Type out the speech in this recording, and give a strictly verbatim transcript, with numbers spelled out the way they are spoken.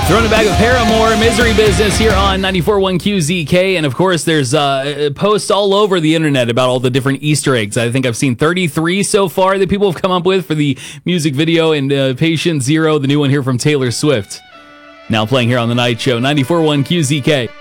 Throwing it back with Paramore, Misery Business here on ninety-four point one Q Z K. And of course, there's uh, posts all over the internet about all the different Easter eggs. I think I've seen thirty-three so far that people have come up with for the music video. And uh, Patient Zero, the new one here from Taylor Swift. Now playing here on The Night Show, ninety-four point one Q Z K.